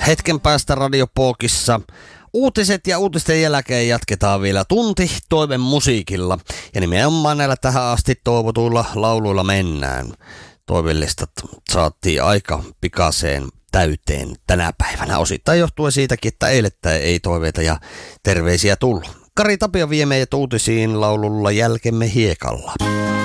hetken päästä Radiopookissa uutiset ja uutisten jälkeen jatketaan vielä tunti toivon musiikilla. Ja nimenomaan näillä tähän asti toivotuilla lauluilla mennään. Toivelistat saatiin aika pikaseen täyteen tänä päivänä. Osittain johtuen siitäkin, että eilettäin ei toiveita ja terveisiä tullut. Kari Tapio vie meidät uutisiin laululla Jälkemme hiekalla.